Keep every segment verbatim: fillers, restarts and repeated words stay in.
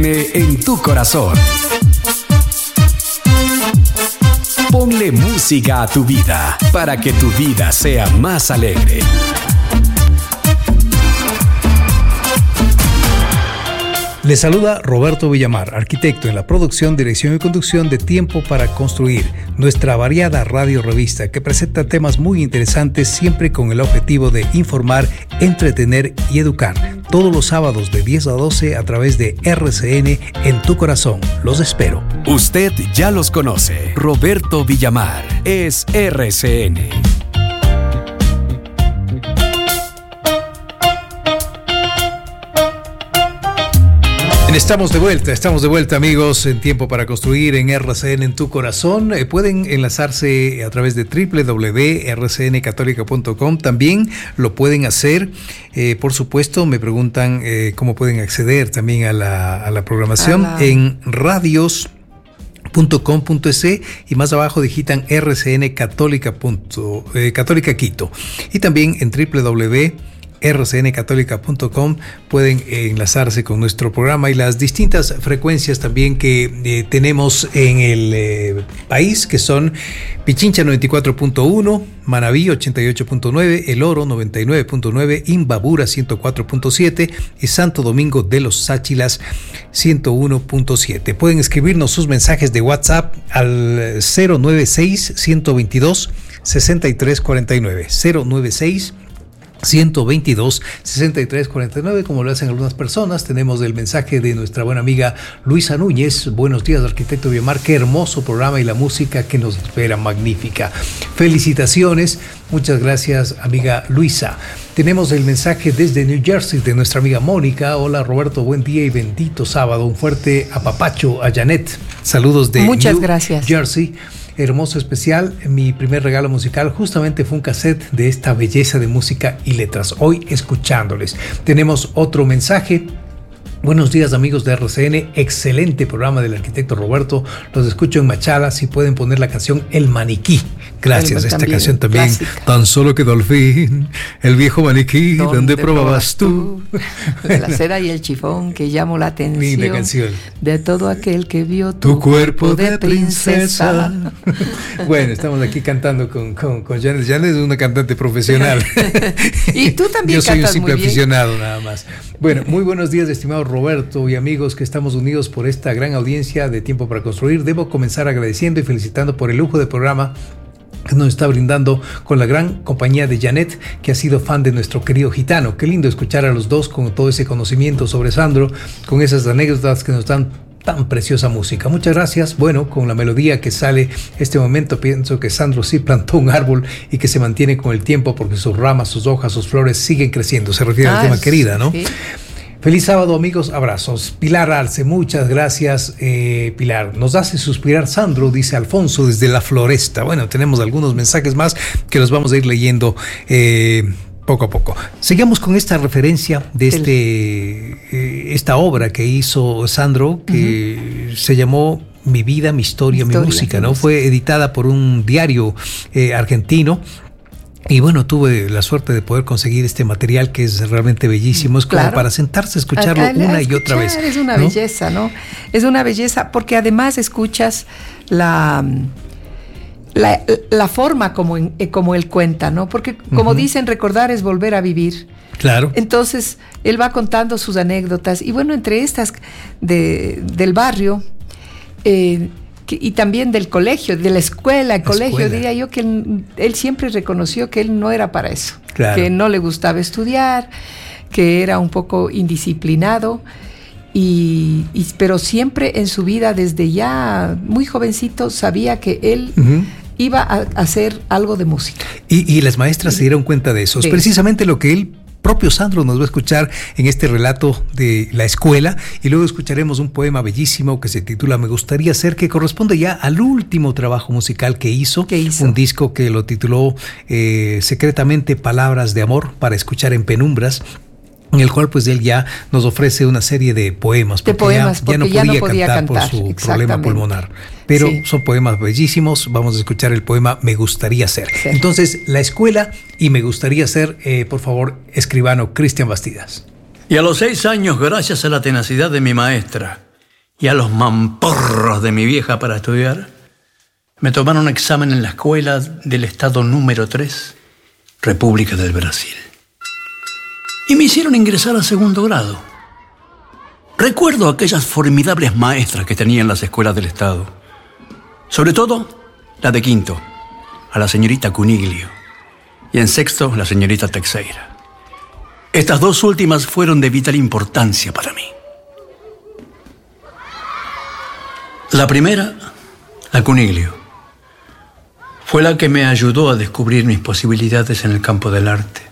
En tu corazón. Ponle música a tu vida para que tu vida sea más alegre. Les saluda Roberto Villamar, arquitecto en la producción, dirección y conducción de Tiempo para Construir, nuestra variada radio revista que presenta temas muy interesantes siempre con el objetivo de informar, entretener y educar. Todos los sábados de diez a doce a través de R C N en tu corazón. Los espero. Usted ya los conoce. Roberto Villamar es R C N. Estamos de vuelta, estamos de vuelta amigos en Tiempo para Construir en R C N en tu corazón. Eh, pueden enlazarse a través de doble u doble u doble u punto r c n católica punto com. También lo pueden hacer, eh, por supuesto, me preguntan eh, cómo pueden acceder también a la, a la programación a la... en radios punto com punto es y más abajo digitan R C N Católica, punto, eh, Católica Quito. Y también en doble u doble u doble u punto r c n católica punto com pueden enlazarse con nuestro programa y las distintas frecuencias también que eh, tenemos en el eh, país, que son Pichincha noventa y cuatro punto uno, Manabí ochenta y ocho punto nueve, El Oro noventa y nueve punto nueve, Imbabura ciento cuatro punto siete y Santo Domingo de los Sáchilas ciento uno punto siete. Pueden escribirnos sus mensajes de WhatsApp al cero nueve seis, uno dos dos, seis tres cuatro nueve, cero nueve seis ciento veintidós, sesenta y tres cuarenta y nueve, como lo hacen algunas personas. Tenemos el mensaje de nuestra buena amiga Luisa Núñez. Buenos días, arquitecto Villamar, qué hermoso programa y la música que nos espera, magnífica. Felicitaciones, muchas gracias, amiga Luisa. Tenemos el mensaje desde New Jersey de nuestra amiga Mónica. Hola Roberto, buen día y bendito sábado. Un fuerte apapacho a Janet. Saludos de muchas New gracias. Jersey. Hermoso especial, mi primer regalo musical justamente fue un cassette de esta belleza de música y letras. Hoy escuchándoles. Tenemos otro mensaje. Buenos días amigos de R C N, excelente programa del arquitecto Roberto, los escucho en Machala, si pueden poner la canción El Maniquí. Gracias, esta también, canción también. Clásica. Tan solo quedó al fin, el viejo maniquí, ¿dónde, ¿dónde probabas tú? De la seda y el chifón que llamó la atención. Linda canción. De todo aquel que vio tu, tu cuerpo de princesa. princesa. Bueno, estamos aquí cantando con, con, con Janet. Janet es una cantante profesional. Y tú también Yo soy cantas un simple muy bien. aficionado nada más. Bueno, muy buenos días, estimado Roberto y amigos que estamos unidos por esta gran audiencia de Tiempo para Construir. Debo comenzar agradeciendo y felicitando por el lujo de programa que nos está brindando con la gran compañía de Janet, que ha sido fan de nuestro querido gitano. Qué lindo escuchar a los dos con todo ese conocimiento sobre Sandro, con esas anécdotas que nos dan tan preciosa música. Muchas gracias. Bueno, con la melodía que sale este momento, pienso que Sandro sí plantó un árbol y que se mantiene con el tiempo porque sus ramas, sus hojas, sus flores siguen creciendo. Se refiere ah, al tema sí, querida, ¿no? Sí. Feliz sábado, amigos, abrazos. Pilar Arce, muchas gracias, eh, Pilar. Nos hace suspirar Sandro, dice Alfonso desde La Floresta. Bueno, tenemos algunos mensajes más que los vamos a ir leyendo eh, poco a poco. Sigamos con esta referencia de este, eh, esta obra que hizo Sandro, que uh-huh. se llamó Mi vida, mi historia, mi, historia, mi música, ¿no? Fue editada por un diario eh, argentino. Y bueno, tuve la suerte de poder conseguir este material que es realmente bellísimo. Es como claro. para sentarse a escucharlo a, a, una a y otra vez. Es una ¿no? belleza, ¿no? Es una belleza porque además escuchas la, la, la forma como, en, como él cuenta, ¿no? Porque como uh-huh. dicen, recordar es volver a vivir. Claro. Entonces, él va contando sus anécdotas. Y bueno, entre estas de, del barrio... Eh, y también del colegio, de la escuela, el colegio, escuela. diría yo que él, él siempre reconoció que él no era para eso, claro. que no le gustaba estudiar, que era un poco indisciplinado, y, y, pero siempre en su vida, desde ya muy jovencito, sabía que él... Uh-huh. iba a hacer algo de música. Y, y las maestras sí. se dieron cuenta de eso. Es sí. precisamente lo que él... propio Sandro nos va a escuchar en este relato de la escuela, y luego escucharemos un poema bellísimo que se titula Me gustaría ser, que corresponde ya al último trabajo musical que hizo, ¿Qué hizo? Un disco que lo tituló eh, secretamente Palabras de Amor para escuchar en penumbras, en el cual pues él ya nos ofrece una serie de poemas, porque, de poemas, ya, porque ya, no ya podía no podía cantar, cantar por su problema pulmonar. Pero sí. son poemas bellísimos. Vamos a escuchar el poema Me gustaría ser. Sí. Entonces, la escuela y Me gustaría ser, eh, por favor, escribano Cristian Bastidas. Y a los seis años, gracias a la tenacidad de mi maestra, y a los mamporros de mi vieja para estudiar, me tomaron un examen en la escuela del estado número tres, República del Brasil. Y me hicieron ingresar a segundo grado. Recuerdo aquellas formidables maestras que tenía en las escuelas del estado. Sobre todo, la de quinto, a la señorita Cuniglio. Y en sexto, la señorita Teixeira. Estas dos últimas fueron de vital importancia para mí. La primera, la Cuniglio, fue la que me ayudó a descubrir mis posibilidades en el campo del arte.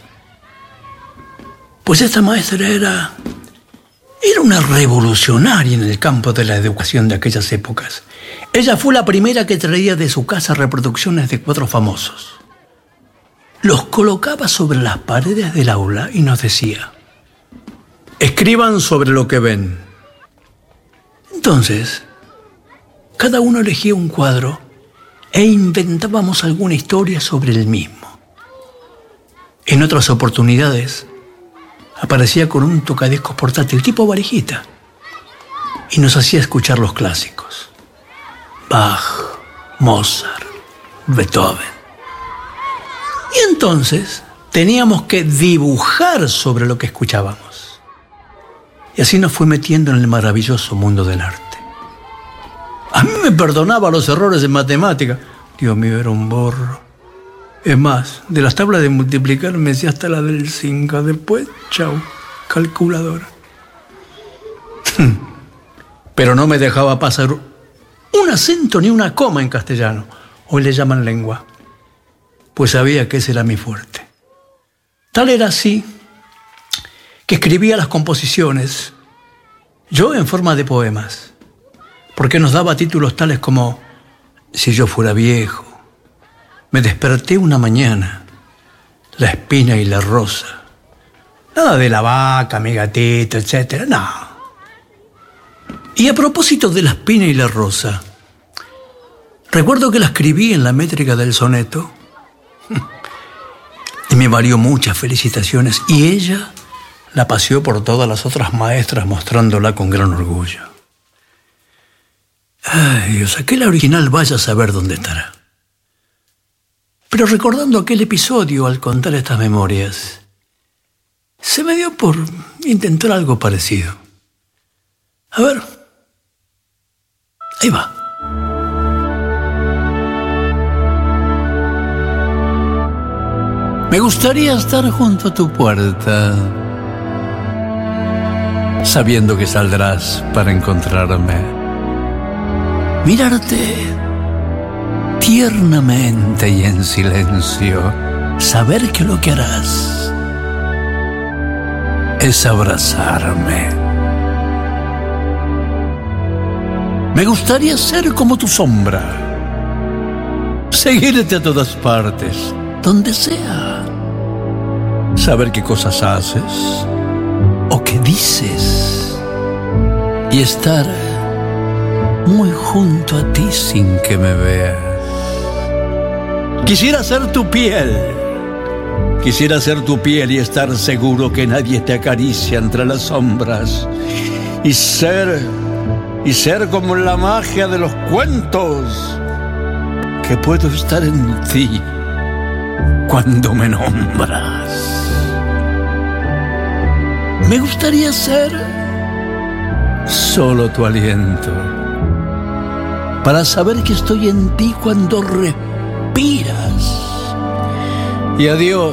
Pues esta maestra era, era una revolucionaria en el campo de la educación de aquellas épocas. Ella fue la primera que traía de su casa reproducciones de cuadros famosos. Los colocaba sobre las paredes del aula y nos decía: escriban sobre lo que ven. Entonces, cada uno elegía un cuadro e inventábamos alguna historia sobre el mismo. En otras oportunidades, aparecía con un tocadiscos portátil tipo valijita y nos hacía escuchar los clásicos: Bach, Mozart, Beethoven. Y entonces teníamos que dibujar sobre lo que escuchábamos. Y así nos fue metiendo en el maravilloso mundo del arte. A mí me perdonaba los errores en matemática. Dios mío, era un borro. Es más, de las tablas de multiplicar me decía hasta la del cinco. Después, chau, calculadora. Pero no me dejaba pasar un acento ni una coma en castellano. Hoy le llaman lengua. Pues sabía que ese era mi fuerte. Tal era así que escribía las composiciones, yo en forma de poemas, porque nos daba títulos tales como Si yo fuera viejo, Me desperté una mañana, La espina y la rosa. Nada de la vaca, mi gatito, etcétera, no. Y a propósito de la espina y la rosa, recuerdo que la escribí en la métrica del soneto y me valió muchas felicitaciones, y ella la paseó por todas las otras maestras mostrándola con gran orgullo. Ay, Dios, aquel original vaya a saber dónde estará. Pero recordando aquel episodio al contar estas memorias, se me dio por intentar algo parecido. A ver, ahí va. Me gustaría estar junto a tu puerta, sabiendo que saldrás para encontrarme. Mirarte tiernamente y en silencio, saber que lo que harás es abrazarme. Me gustaría ser como tu sombra, seguirte a todas partes, donde sea, saber qué cosas haces o qué dices y estar muy junto a ti sin que me veas. Quisiera ser tu piel, quisiera ser tu piel y estar seguro que nadie te acaricia entre las sombras, y ser, y ser como en la magia de los cuentos, que puedo estar en ti cuando me nombras. Me gustaría ser solo tu aliento, para saber que estoy en ti cuando respiras. Y a Dios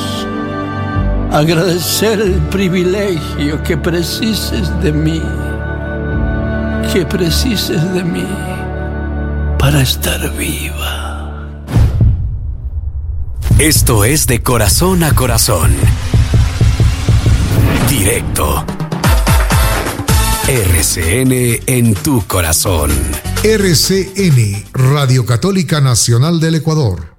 agradecer el privilegio que precises de mí, que precises de mí para estar viva. Esto es De Corazón a Corazón. Directo. R C N en tu corazón. R C N, Radio Católica Nacional del Ecuador.